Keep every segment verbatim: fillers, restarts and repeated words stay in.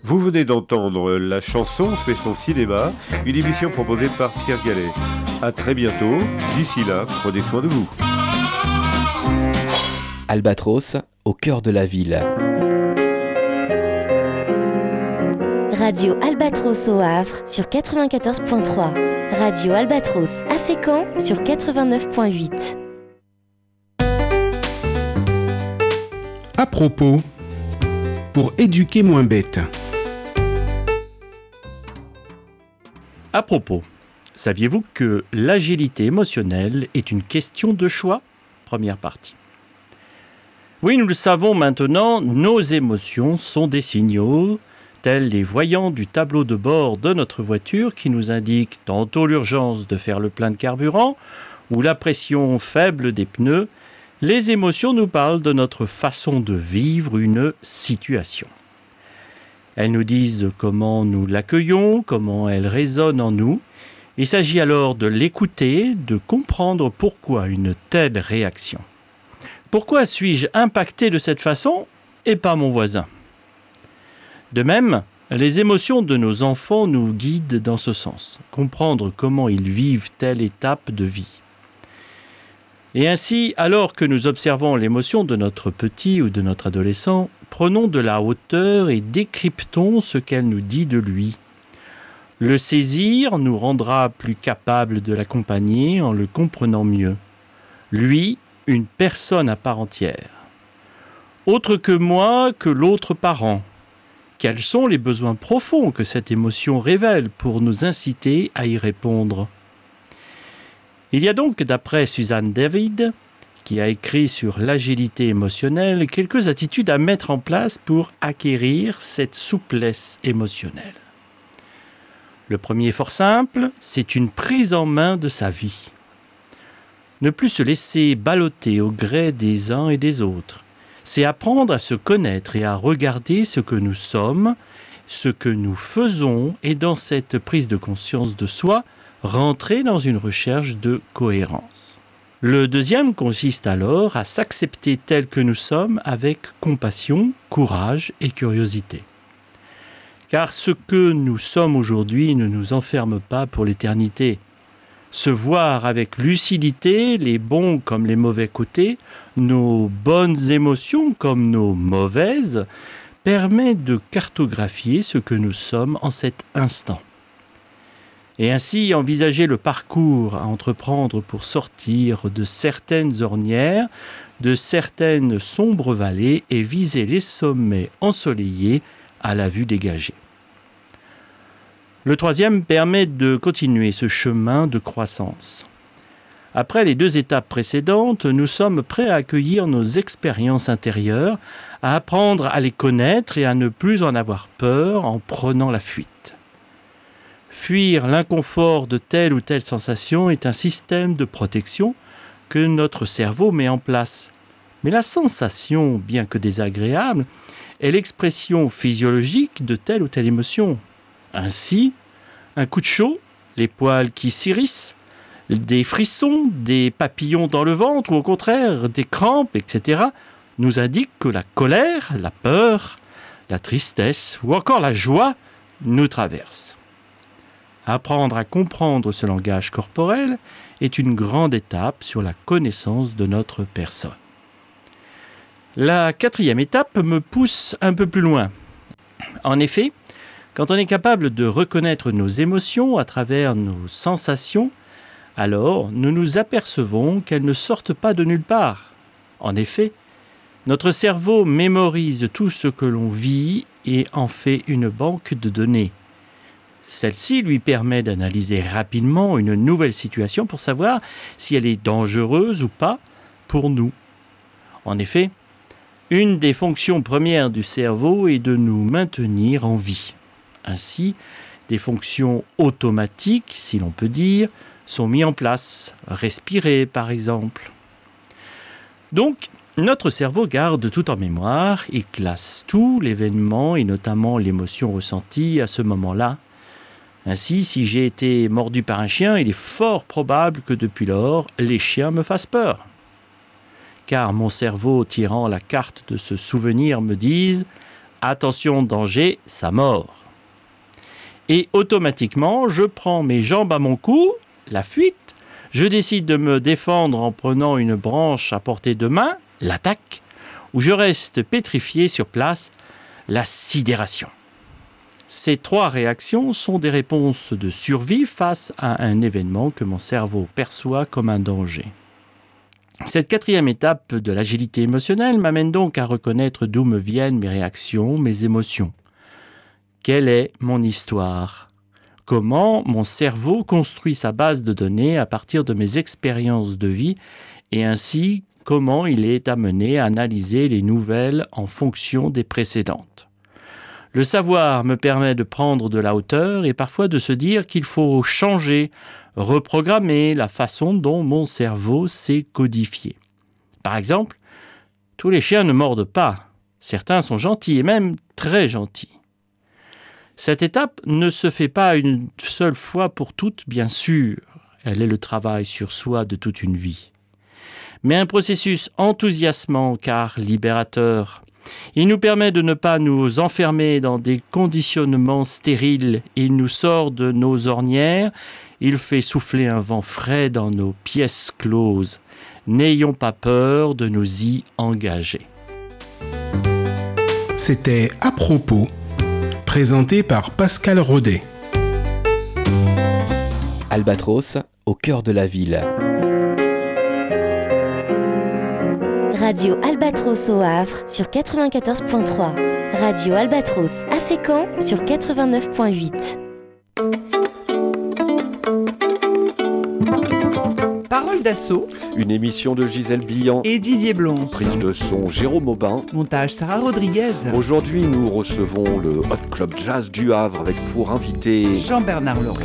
Vous venez d'entendre La chanson fait son cinéma, une émission proposée par Pierre Gallet. À très bientôt. D'ici là, prenez soin de vous. Albatros, au cœur de la ville. Radio Albatros au Havre sur quatre-vingt-quatorze virgule trois. Radio Albatros à Fécamp sur quatre-vingt-neuf virgule huit. À propos, pour éduquer moins bête. À propos, saviez-vous que l'agilité émotionnelle est une question de choix ? Première partie. Oui, nous le savons maintenant, nos émotions sont des signaux, tels les voyants du tableau de bord de notre voiture qui nous indiquent tantôt l'urgence de faire le plein de carburant ou la pression faible des pneus. Les émotions nous parlent de notre façon de vivre une situation. Elles nous disent comment nous l'accueillons, comment elle résonne en nous. Il s'agit alors de l'écouter, de comprendre pourquoi une telle réaction. Pourquoi suis-je impacté de cette façon et pas mon voisin ? De même, les émotions de nos enfants nous guident dans ce sens, comprendre comment ils vivent telle étape de vie. Et ainsi, alors que nous observons l'émotion de notre petit ou de notre adolescent, prenons de la hauteur et décryptons ce qu'elle nous dit de lui. Le saisir nous rendra plus capables de l'accompagner en le comprenant mieux. Lui, une personne à part entière. Autre que moi, que l'autre parent. Quels sont les besoins profonds que cette émotion révèle pour nous inciter à y répondre ? Il y a donc, d'après Suzanne David, qui a écrit sur l'agilité émotionnelle, quelques attitudes à mettre en place pour acquérir cette souplesse émotionnelle. Le premier est fort simple, c'est une prise en main de sa vie. Ne plus se laisser balloter au gré des uns et des autres. C'est apprendre à se connaître et à regarder ce que nous sommes, ce que nous faisons, et dans cette prise de conscience de soi, rentrer dans une recherche de cohérence. Le deuxième consiste alors à s'accepter tel que nous sommes avec compassion, courage et curiosité. Car ce que nous sommes aujourd'hui ne nous enferme pas pour l'éternité. Se voir avec lucidité, les bons comme les mauvais côtés, nos bonnes émotions comme nos mauvaises, permet de cartographier ce que nous sommes en cet instant. Et ainsi envisager le parcours à entreprendre pour sortir de certaines ornières, de certaines sombres vallées et viser les sommets ensoleillés à la vue dégagée. Le troisième permet de continuer ce chemin de croissance. Après les deux étapes précédentes, nous sommes prêts à accueillir nos expériences intérieures, à apprendre à les connaître et à ne plus en avoir peur en prenant la fuite. Fuir l'inconfort de telle ou telle sensation est un système de protection que notre cerveau met en place. Mais la sensation, bien que désagréable, est l'expression physiologique de telle ou telle émotion. Ainsi, un coup de chaud, les poils qui s'hérissent, des frissons, des papillons dans le ventre ou au contraire des crampes, et cetera, nous indiquent que la colère, la peur, la tristesse ou encore la joie nous traversent. Apprendre à comprendre ce langage corporel est une grande étape sur la connaissance de notre personne. La quatrième étape me pousse un peu plus loin. En effet, quand on est capable de reconnaître nos émotions à travers nos sensations, alors nous nous apercevons qu'elles ne sortent pas de nulle part. En effet, notre cerveau mémorise tout ce que l'on vit et en fait une banque de données. Celle-ci lui permet d'analyser rapidement une nouvelle situation pour savoir si elle est dangereuse ou pas pour nous. En effet, une des fonctions premières du cerveau est de nous maintenir en vie. Ainsi, des fonctions automatiques, si l'on peut dire, sont mises en place. Respirer, par exemple. Donc, notre cerveau garde tout en mémoire et classe tout l'événement et notamment l'émotion ressentie à ce moment-là. Ainsi, si j'ai été mordu par un chien, il est fort probable que depuis lors, les chiens me fassent peur. Car mon cerveau, tirant la carte de ce souvenir, me dise Attention, danger, ça mord. Et automatiquement, je prends mes jambes à mon cou, la fuite. Je décide de me défendre en prenant une branche à portée de main, l'attaque, ou je reste pétrifié sur place, la sidération. Ces trois réactions sont des réponses de survie face à un événement que mon cerveau perçoit comme un danger. Cette quatrième étape de l'agilité émotionnelle m'amène donc à reconnaître d'où me viennent mes réactions, mes émotions. Quelle est mon histoire ? Comment mon cerveau construit sa base de données à partir de mes expériences de vie et ainsi comment il est amené à analyser les nouvelles en fonction des précédentes. Le savoir me permet de prendre de la hauteur et parfois de se dire qu'il faut changer, reprogrammer la façon dont mon cerveau s'est codifié. Par exemple, tous les chiens ne mordent pas. Certains sont gentils et même très gentils. Cette étape ne se fait pas une seule fois pour toutes, bien sûr. Elle est le travail sur soi de toute une vie. Mais un processus enthousiasmant car libérateur. Il nous permet de ne pas nous enfermer dans des conditionnements stériles. Il nous sort de nos ornières. Il fait souffler un vent frais dans nos pièces closes. N'ayons pas peur de nous y engager. C'était À propos, présenté par Pascal Rodet. Albatros, au cœur de la ville. Radio Albatros au Havre sur quatre-vingt-quatorze point trois. Radio Albatros à Fécamp sur quatre-vingt-neuf point huit. Parole d'assaut. Une émission de Gisèle Billan Et Didier Blonce. Prise de son Jérôme Aubin. Montage Sarah Rodriguez. Aujourd'hui, nous recevons le Hot Club Jazz du Havre avec pour invité Jean-Bernard Leroy.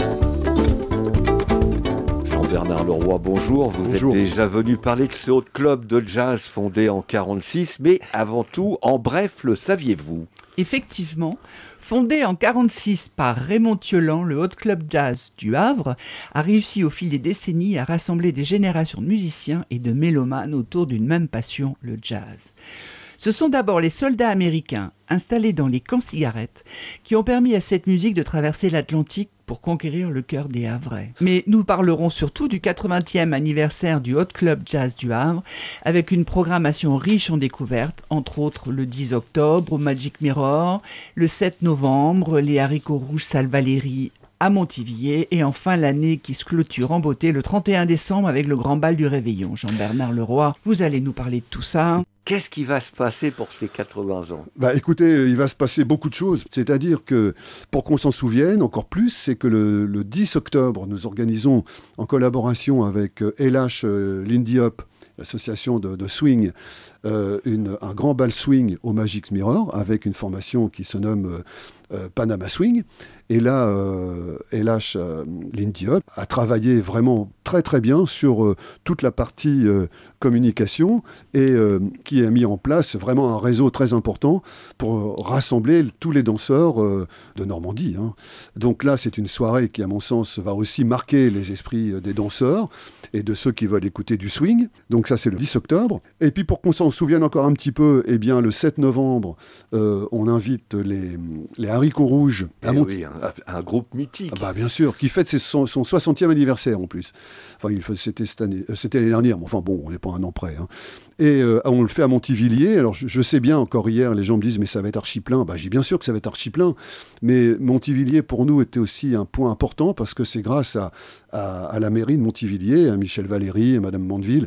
Jean-Bernard Leroy, bonjour. Vous Bonjour. êtes déjà venu parler de ce Hot Club de jazz fondé en quarante-six, mais avant tout, en bref, le saviez-vous ? Effectivement, fondé en quarante-six par Raymond Thiolan, le Hot Club Jazz du Havre a réussi au fil des décennies à rassembler des générations de musiciens et de mélomanes autour d'une même passion, le jazz. Ce sont d'abord les soldats américains installés dans les camps-cigarettes qui ont permis à cette musique de traverser l'Atlantique pour conquérir le cœur des Havrais. Mais nous parlerons surtout du quatre-vingtième anniversaire du Hot Club Jazz du Havre, avec une programmation riche en découvertes, entre autres le dix octobre au Magic Mirror, le sept novembre, les haricots rouges Salle Valéry à Montivilliers, et enfin l'année qui se clôture en beauté le trente et un décembre avec le grand bal du Réveillon. Jean-Bernard Leroy, vous allez nous parler de tout ça. Qu'est-ce qui va se passer pour ces quatre-vingts ans ? Bah, écoutez, il va se passer beaucoup de choses. C'est-à-dire que, pour qu'on s'en souvienne encore plus, c'est que le, le dix octobre, nous organisons, en collaboration avec euh, L H euh, Lindy Hop, l'association de, de swing, euh, une, un grand bal swing au Magic Mirror, avec une formation qui se nomme euh, euh, Panama Swing. Et là, euh, L H euh, Lindy Hop a travaillé vraiment très très bien sur euh, toute la partie euh, communication et euh, qui a mis en place vraiment un réseau très important pour rassembler tous les danseurs euh, de Normandie. Hein. Donc là, c'est une soirée qui, à mon sens, va aussi marquer les esprits des danseurs et de ceux qui veulent écouter du swing. Donc ça, c'est le dix octobre. Et puis, pour qu'on s'en souvienne encore un petit peu, eh bien, le sept novembre, euh, on invite les, les haricots rouges à Eh Mont- oui, un, un groupe mythique. Ah bah bien sûr, qui fête ses- son, son soixantième anniversaire en plus. Enfin, il fait- c'était, cette année, euh, c'était l'année dernière, mais enfin bon, on n'est pas un an près. Hein. Et euh, on le fait à Montivilliers. Alors je, je sais bien, encore hier, les gens me disent, mais ça va être archi plein. Bah, j'ai bien sûr que ça va être archi plein. Mais Montivilliers, pour nous, était aussi un point important parce que c'est grâce à, à, à la mairie de Montivilliers, à Michel Valéry et Madame Mandeville.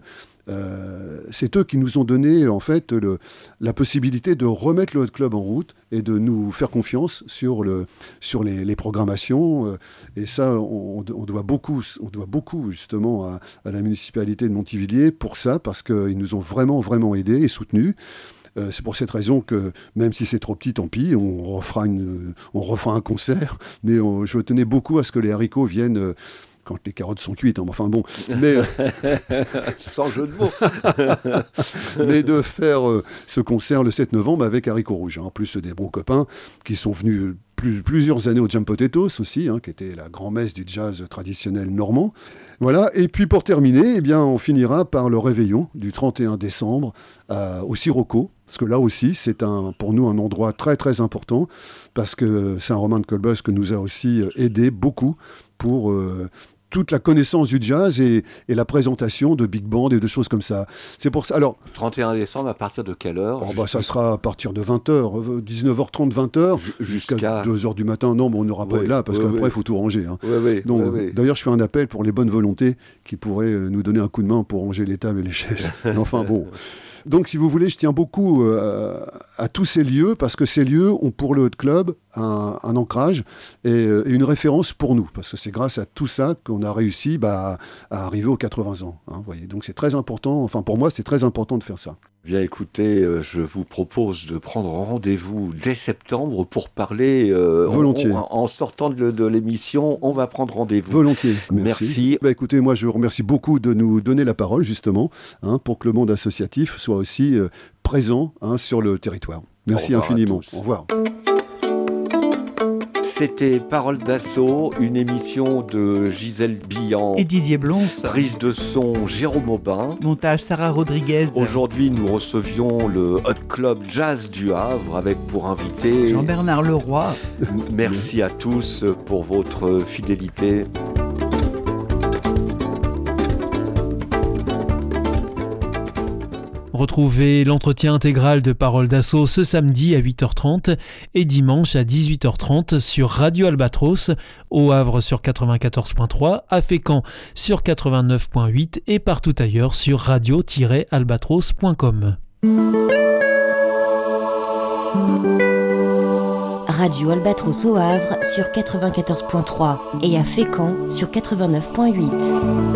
Euh, c'est eux qui nous ont donné en fait le, la possibilité de remettre le Hot Club en route et de nous faire confiance sur, le, sur les, les programmations. Euh, et ça, on, on doit beaucoup, on doit beaucoup justement à, à la municipalité de Montivilliers pour ça, parce qu'ils nous ont vraiment, vraiment aidés et soutenus. Euh, c'est pour cette raison que, même si c'est trop petit, tant pis, on refera, une, on refera un concert. Mais on, je tenais beaucoup à ce que les haricots viennent... Euh, quand les carottes sont cuites, hein, enfin bon, mais, Sans jeu de mots. mais de faire euh, ce concert le sept novembre avec haricots rouges. Hein. En plus, des bons copains qui sont venus plus, plusieurs années au Jam Potatoes aussi, hein, qui était la grand-messe du jazz traditionnel normand. Voilà, et puis pour terminer, eh bien, on finira par le réveillon du trente et un décembre euh, au Sirocco. Parce que là aussi, c'est un, pour nous un endroit très très important, parce que c'est un Romain de Colbos que nous a aussi aidé beaucoup pour euh, toute la connaissance du jazz et, et la présentation de big band et de choses comme ça. C'est pour ça. Alors, trente et un décembre, à partir de quelle heure? oh bah, ça sera à partir de vingt heures, dix-neuf heures trente, vingt heures, J- jusqu'à, jusqu'à deux heures du matin. Non, mais on n'aura pas oui, de là, parce oui, qu'après, il oui. faut tout ranger. Hein. Oui, oui, Donc, oui, oui. D'ailleurs, je fais un appel pour les bonnes volontés qui pourraient nous donner un coup de main pour ranger les tables et les chaises. Mais enfin, bon... Donc, si vous voulez, je tiens beaucoup euh, à tous ces lieux, parce que ces lieux ont pour le Hot Club un, un ancrage et, et une référence pour nous, parce que c'est grâce à tout ça qu'on a réussi bah, à arriver aux quatre-vingts ans. Hein, voyez. Donc, c'est très important, enfin pour moi, c'est très important de faire ça. Bien écoutez, euh, je vous propose de prendre rendez-vous dès septembre pour parler. Euh, Volontiers. On, on, en sortant de, de l'émission, on va prendre rendez-vous. Volontiers. Merci. Merci. Bah, écoutez, moi je vous remercie beaucoup de nous donner la parole justement, hein, pour que le monde associatif soit aussi euh, présent hein, sur le territoire. Merci infiniment. Au revoir. C'était Parole d'Assaut, une émission de Gisèle Billan et Didier Blons. Prise de son Jérôme Aubin. Montage Sarah Rodriguez. Aujourd'hui, nous recevions le Hot Club Jazz du Havre avec pour invité Jean-Bernard Leroy. Merci à tous pour votre fidélité. Retrouvez l'entretien intégral de Parole d'Assaut ce samedi à huit heures trente et dimanche à dix-huit heures trente sur Radio Albatros, au Havre sur quatre-vingt-quatorze point trois, à Fécamp sur quatre-vingt-neuf point huit et partout ailleurs sur radio tiret albatros point com. Radio Albatros au Havre sur quatre-vingt-quatorze point trois et à Fécamp sur quatre-vingt-neuf point huit.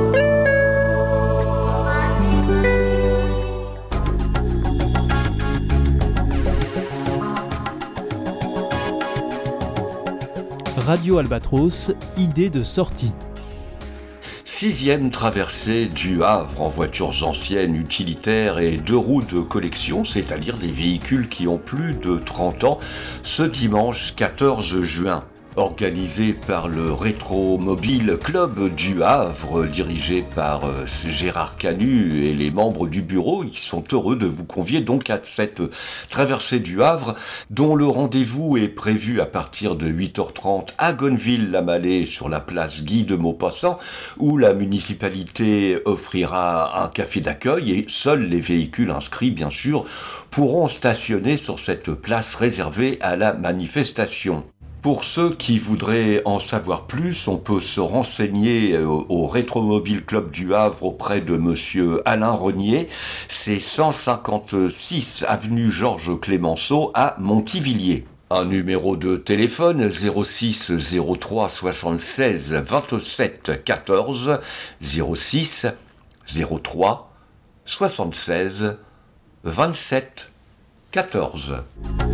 Radio Albatros, idée de sortie. Sixième traversée du Havre en voitures anciennes, utilitaires et deux roues de collection, c'est-à-dire des véhicules qui ont plus de trente ans, ce dimanche quatorze juin. Organisé par le Rétromobile Club du Havre, dirigé par euh, Gérard Canu et les membres du bureau, ils sont heureux de vous convier donc à cette traversée du Havre, dont le rendez-vous est prévu à partir de huit heures trente à Gonneville-la-Mallet sur la place Guy de Maupassant, où la municipalité offrira un café d'accueil et seuls les véhicules inscrits, bien sûr, pourront stationner sur cette place réservée à la manifestation. Pour ceux qui voudraient en savoir plus, on peut se renseigner au Rétromobile Club du Havre auprès de monsieur Alain Renier. C'est cent cinquante-six avenue Georges Clémenceau à Montivilliers. Un numéro de téléphone zéro six zéro trois soixante-seize vingt-sept quatorze zéro six zéro trois soixante-seize vingt-sept quatorze.